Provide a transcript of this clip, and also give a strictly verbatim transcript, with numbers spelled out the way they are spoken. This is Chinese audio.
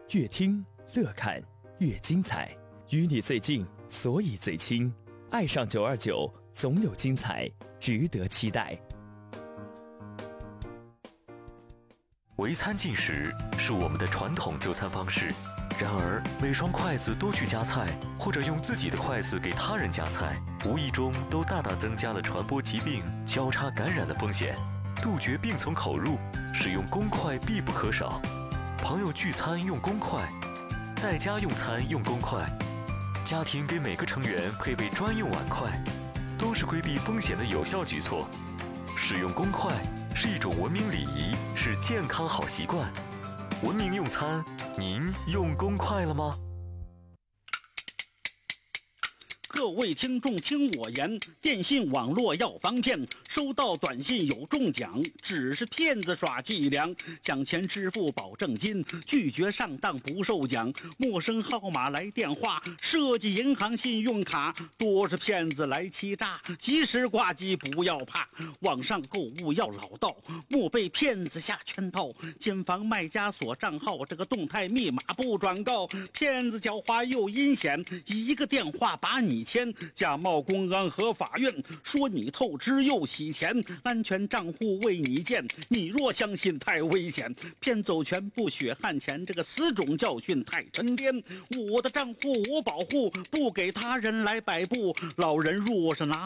越听乐看越精彩，与你最近，所以最亲。爱上九二九，总有精彩，值得期待。 围餐进食是我们的传统就餐方式，然而每双筷子都去夹菜，或者用自己的筷子给他人夹菜，无意中都大大增加了传播疾病、交叉感染的风险。杜绝病从口入，使用公筷必不可少。朋友聚餐用公筷，在家用餐用公筷，家庭给每个成员配备专用碗筷，都是规避风险的有效举措。使用公筷是一种文明礼仪，是健康好习惯。文明用餐，您用公筷了吗？ 各位听众听我言，电信网络要防骗，收到短信有中奖，只是骗子耍伎俩，讲钱支付保证金，拒绝上当不受奖，陌生号码来电话，设计银行信用卡，多是骗子来欺诈，及时挂机不要怕，网上购物要老道，莫被骗子下圈套，谨防卖家锁账号，这个动态密码不转告，骗子狡猾又阴险，一个电话把你签，假冒公安和法院，说你透支又洗钱，安全账户为你建，你若相信太危险，骗走全部血汗钱，这个死种教训太沉甸，我的账户我保护，不给他人来摆布，老人若是拿